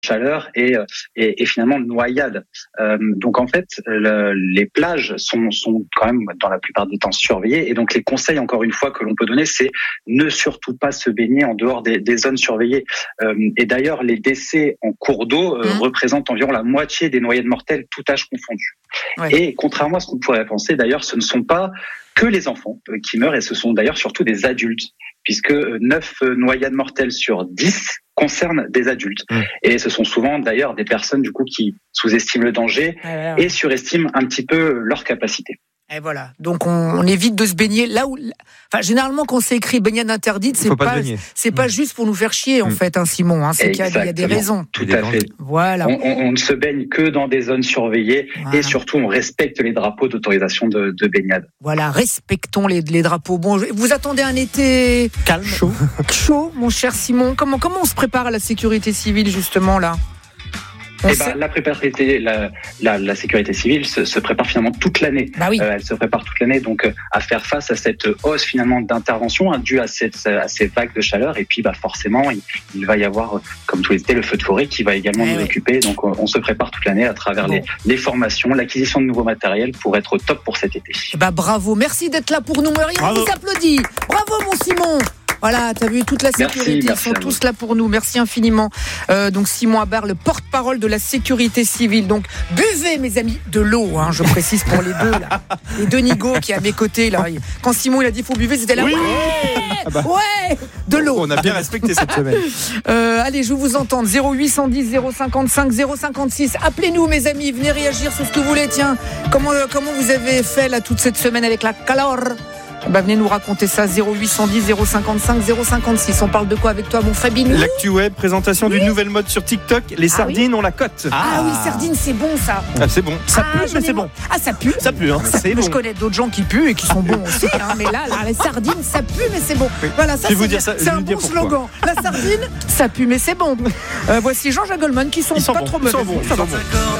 chaleur et finalement noyade. Donc en fait, les plages sont quand même dans la plupart des temps surveillées, et donc les conseils encore une fois que l'on peut donner, c'est ne surtout pas se baigner en dehors des zones surveillées. Et d'ailleurs, les décès en cours d'eau représentent environ la moitié des noyades mortelles, tout âge confondu. Ouais. Et contrairement à ce qu'on pourrait penser, d'ailleurs, ce ne sont pas que les enfants qui meurent, et ce sont d'ailleurs surtout des adultes, puisque 9 noyades mortelles sur 10 concernent des adultes. Et ce sont souvent d'ailleurs des personnes du coup qui sous-estiment le danger et surestiment un petit peu leur capacité. Et voilà. Donc on évite de se baigner là où. Enfin, généralement, quand c'est écrit baignade interdite, c'est pas juste pour nous faire chier, en fait, hein, Simon. Hein, c'est qu'il y a des raisons. Tout à fait. Voilà. On ne se baigne que dans des zones surveillées, et surtout on respecte les drapeaux d'autorisation de baignade. Voilà, respectons les drapeaux. Bon, vous attendez un été calme, chaud, mon cher Simon. Comment on se prépare à la sécurité civile justement là? La sécurité civile se prépare finalement toute l'année. Bah oui. Elle se prépare toute l'année, donc à faire face à cette hausse finalement d'intervention due à ces vagues de chaleur. Et puis forcément, il va y avoir, comme tous les étés, le feu de forêt qui va également nous occuper. Donc on se prépare toute l'année à travers les formations, l'acquisition de nouveaux matériels pour être au top pour cet été. Bravo, merci d'être là pour nous. On vous applaudit. Bravo mon Simon. Voilà, t'as vu, toute la sécurité, ils sont tous là pour nous. Merci infiniment. Donc Simon Habart, le porte-parole de la sécurité civile. Donc buvez, mes amis, de l'eau, hein, je précise pour les deux là. Les deux nigauds qui est à mes côtés là. Quand Simon il a dit faut buvez, c'était là. Ouais, de l'eau. On a bien respecté cette semaine. Allez, je vous entends. 0810 055 056. Appelez-nous, mes amis, venez réagir sur ce que vous voulez. Tiens, comment vous avez fait là toute cette semaine avec la calor? Venez nous raconter ça, 0810 055 056. On parle de quoi avec toi, mon Fabinou? L'actu web, présentation d'une nouvelle mode sur TikTok. Les sardines ont la cote. Ah oui, sardines, c'est bon ça. C'est bon. Ça pue, mais c'est bon. Ah, ça pue. Ça pue, hein. C'est bon. Je connais d'autres gens qui puent et qui sont bons aussi, hein, mais là, les sardines, ça pue, mais c'est bon. Voilà, ça, c'est un bon slogan. La sardine, ça pue, mais c'est bon. Voici Jean-Jacques Goldman qui sont pas trop mauvais. Ils sont bons.